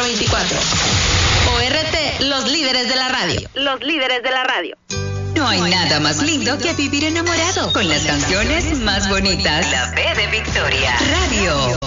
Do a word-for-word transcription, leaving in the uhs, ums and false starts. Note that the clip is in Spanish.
veinticuatro veinticuatro. O R T, los líderes de la radio. Los líderes de la radio. No hay nada más lindo que vivir enamorado con las canciones más bonitas. La B de Victoria. Radio.